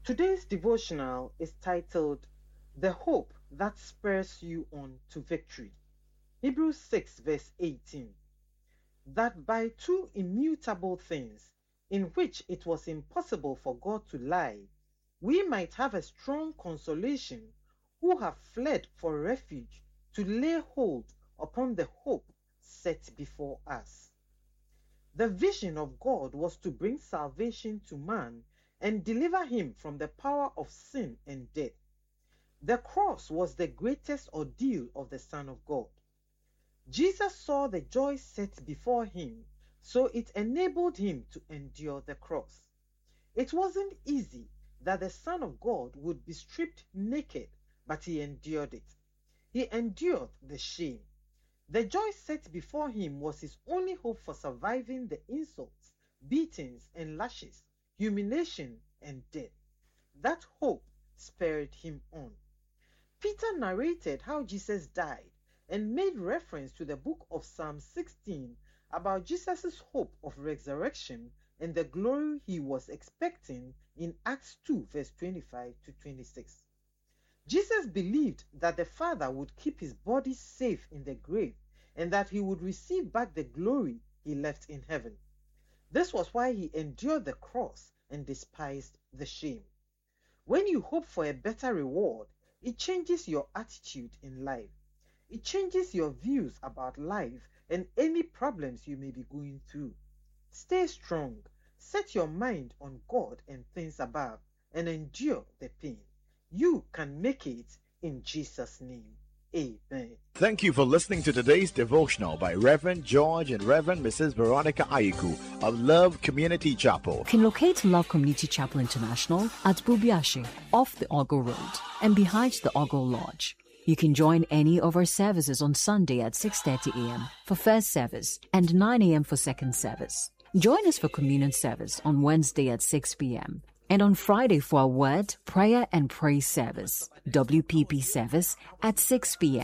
Today's devotional is titled, The Hope That Spurs You On to Victory. Hebrews 6 verse 18. That by two immutable things, in which it was impossible for God to lie, we might have a strong consolation who have fled for refuge to lay hold upon the hope set before us. The vision of God was to bring salvation to man and deliver him from the power of sin and death. The cross was the greatest ordeal of the Son of God. Jesus saw the joy set before him, so it enabled him to endure the cross. It wasn't easy that the Son of God would be stripped naked, but he endured it. He endured the shame. The joy set before him was his only hope for surviving the insults, beatings, and lashes, humiliation, and death. That hope spurred him on. Peter narrated how Jesus died and made reference to the book of Psalm 16 about Jesus' hope of resurrection and the glory he was expecting in Acts 2 verse 25 to 26. Jesus believed that the Father would keep his body safe in the grave and that he would receive back the glory he left in heaven. This was why he endured the cross and despised the shame. When you hope for a better reward, it changes your attitude in life. It changes your views about life and any problems you may be going through. Stay strong. Set your mind on God and things above and endure the pain. You can make it in Jesus' name. Amen. Thank you for listening to today's devotional by Reverend George and Reverend Mrs. Veronica Ayiku of Love Community Chapel. You can locate Love Community Chapel International at Bubiashi, off the Ogle Road and behind the Ogle Lodge. You can join any of our services on Sunday at 6:30 a.m. for first service and 9 a.m. for second service. Join us for communion service on Wednesday at 6 p.m. and on Friday for our word, prayer and praise service, WPP service at 6 p.m.